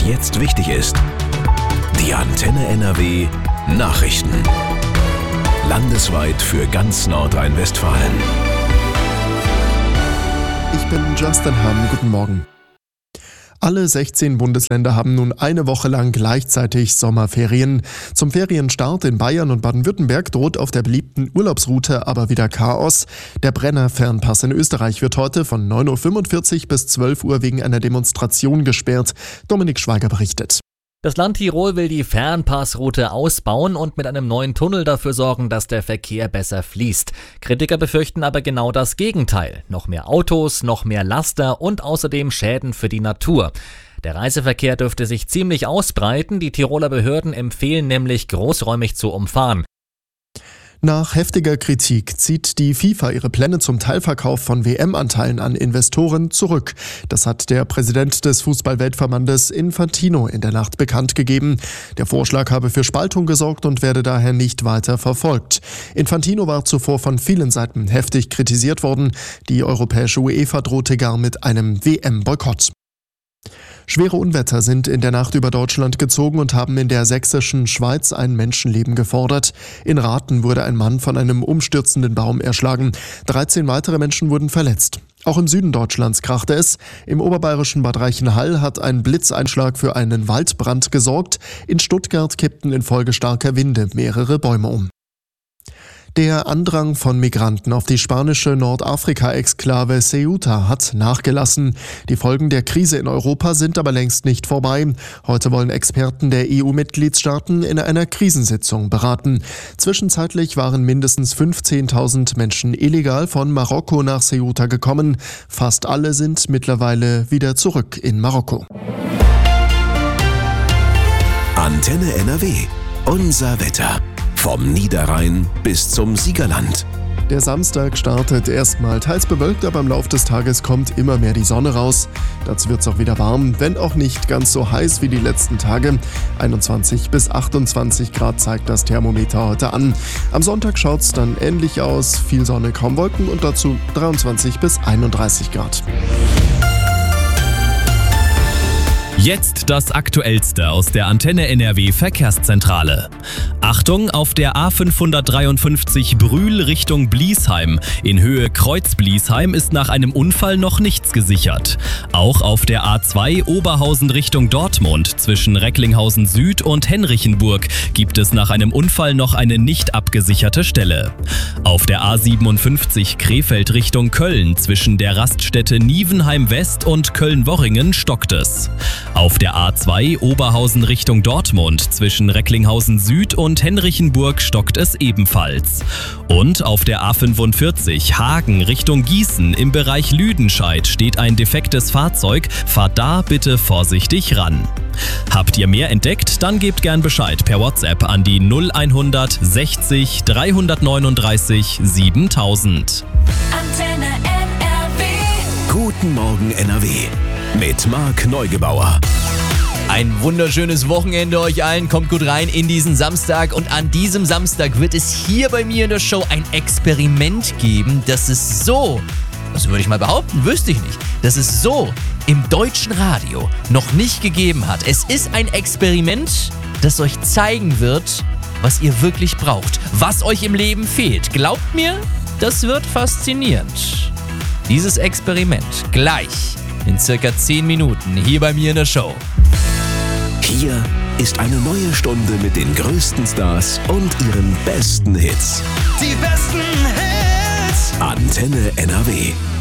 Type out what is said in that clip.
jetzt wichtig ist. Die Antenne NRW Nachrichten. Landesweit für ganz Nordrhein-Westfalen. Ich bin Justin Hamm, guten Morgen. Alle 16 Bundesländer haben nun eine Woche lang gleichzeitig Sommerferien. Zum Ferienstart in Bayern und Baden-Württemberg droht auf der beliebten Urlaubsroute aber wieder Chaos. Der Brenner-Fernpass in Österreich wird heute von 9.45 Uhr bis 12 Uhr wegen einer Demonstration gesperrt. Dominik Schweiger berichtet. Das Land Tirol will die Fernpassroute ausbauen und mit einem neuen Tunnel dafür sorgen, dass der Verkehr besser fließt. Kritiker befürchten aber genau das Gegenteil. Noch mehr Autos, noch mehr Laster und außerdem Schäden für die Natur. Der Reiseverkehr dürfte sich ziemlich ausbreiten. Die Tiroler Behörden empfehlen nämlich, großräumig zu umfahren. Nach heftiger Kritik zieht die FIFA ihre Pläne zum Teilverkauf von WM-Anteilen an Investoren zurück. Das hat der Präsident des Fußball-Weltverbandes Infantino in der Nacht bekannt gegeben. Der Vorschlag habe für Spaltung gesorgt und werde daher nicht weiter verfolgt. Infantino war zuvor von vielen Seiten heftig kritisiert worden. Die europäische UEFA drohte gar mit einem WM-Boykott. Schwere Unwetter sind in der Nacht über Deutschland gezogen und haben in der sächsischen Schweiz ein Menschenleben gefordert. In Rathen wurde ein Mann von einem umstürzenden Baum erschlagen. 13 weitere Menschen wurden verletzt. Auch im Süden Deutschlands krachte es. Im oberbayerischen Bad Reichenhall hat ein Blitzeinschlag für einen Waldbrand gesorgt. In Stuttgart kippten infolge starker Winde mehrere Bäume um. Der Andrang von Migranten auf die spanische Nordafrika-Exklave Ceuta hat nachgelassen. Die Folgen der Krise in Europa sind aber längst nicht vorbei. Heute wollen Experten der EU-Mitgliedstaaten in einer Krisensitzung beraten. Zwischenzeitlich waren mindestens 15.000 Menschen illegal von Marokko nach Ceuta gekommen. Fast alle sind mittlerweile wieder zurück in Marokko. Antenne NRW. Unser Wetter. Vom Niederrhein bis zum Siegerland. Der Samstag startet erstmal teils bewölkt, aber im Laufe des Tages kommt immer mehr die Sonne raus. Dazu wird es auch wieder warm, wenn auch nicht ganz so heiß wie die letzten Tage. 21 bis 28 Grad zeigt das Thermometer heute an. Am Sonntag schaut es dann ähnlich aus, viel Sonne, kaum Wolken und dazu 23 bis 31 Grad. Jetzt das Aktuellste aus der Antenne NRW Verkehrszentrale. Achtung, auf der A553 Brühl Richtung Bliesheim. In Höhe Kreuz-Bliesheim ist nach einem Unfall noch nichts gesichert. Auch auf der A2 Oberhausen Richtung Dortmund zwischen Recklinghausen Süd und Henrichenburg gibt es nach einem Unfall noch eine nicht abgesicherte Stelle. Auf der A57 Krefeld Richtung Köln zwischen der Raststätte Nievenheim West und Köln-Worringen stockt es. Auf der A2 Oberhausen Richtung Dortmund zwischen Recklinghausen Süd und Henrichenburg stockt es ebenfalls. Und auf der A45 Hagen Richtung Gießen im Bereich Lüdenscheid steht ein defektes Fahrzeug. Fahrt da bitte vorsichtig ran. Habt ihr mehr entdeckt? Dann gebt gern Bescheid per WhatsApp an die 0100 60 339 7000. Antenne NRW. Guten Morgen NRW. Mit Marc Neugebauer. Ein wunderschönes Wochenende euch allen, kommt gut rein in diesen Samstag und an diesem Samstag wird es hier bei mir in der Show ein Experiment geben, das es so, das würde ich mal behaupten, wüsste ich nicht, dass es so im deutschen Radio noch nicht gegeben hat. Es ist ein Experiment, das euch zeigen wird, was ihr wirklich braucht, was euch im Leben fehlt. Glaubt mir, das wird faszinierend. Dieses Experiment gleich in circa 10 Minuten hier bei mir in der Show. Hier ist eine neue Stunde mit den größten Stars und ihren besten Hits. Die besten Hits. Antenne NRW.